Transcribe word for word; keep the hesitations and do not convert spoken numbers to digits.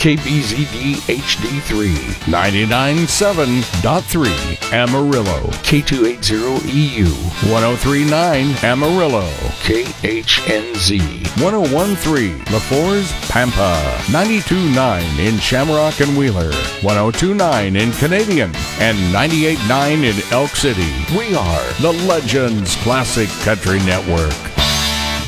K B Z D H D three, ninety-nine point seven point three Amarillo, K two eighty E U, one oh three point nine Amarillo, K H N Z, one oh one point three La Force, Pampa, ninety-two point nine in Shamrock and Wheeler, one oh two point nine in Canadian, and ninety-eight point nine in Elk City. We are the Legends Classic Country Network.